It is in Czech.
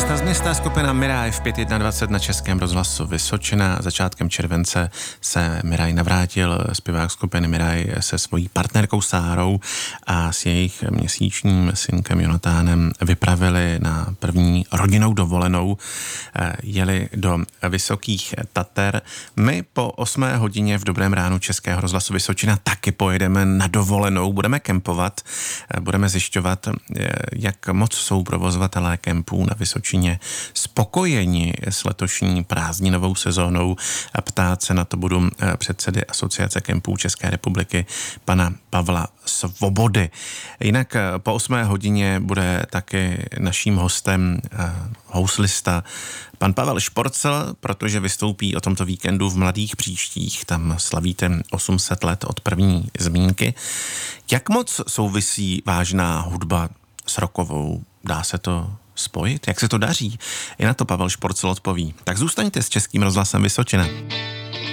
Ta změstná skupina Miraj v 5.21 na Českém rozhlasu Vysočina. Začátkem července se Miraj navrátil, zpěvák skupiny Miraj se svojí partnerkou Sárou a s jejich měsíčním synkem Jonatánem vypravili na první rodinnou dovolenou. Jeli do Vysokých Tater. My po 8 hodině v Dobrém ránu Českého rozhlasu Vysočina taky pojedeme na dovolenou, budeme kempovat, budeme zjišťovat, jak moc jsou provozovatelé kempů na Vysočině spokojeni s letošní prázdninovou sezónou a ptát se na to budu předsedy Asociace kempů České republiky pana Pavla Svobody. Jinak po 8 hodině bude taky naším hostem houslista pan Pavel Šporcel, protože vystoupí o tomto víkendu v Mladých Příštích, tam slavíte 800 let od první zmínky. Jak moc souvisí vážná hudba s rockovou? Dá se to spojit? Jak se to daří? I na to Pavel Šporcel odpoví. Tak zůstaňte s Českým rozhlasem Vysočina.